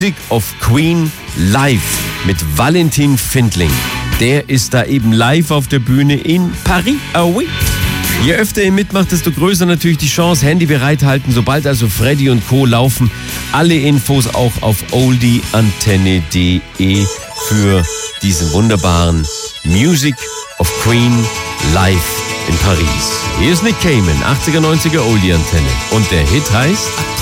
Music of Queen live mit Valentin Findling. Der ist da eben live auf der Bühne in Paris. Ah oui. Je öfter ihr mitmacht, desto größer natürlich die Chance. Handy bereithalten, sobald also Freddy und Co. laufen. Alle Infos auch auf oldieantenne.de für diesen wunderbaren Music of Queen live in Paris. Hier ist Nick Cayman, 80er, 90er Oldie Antenne. Und der Hit heißt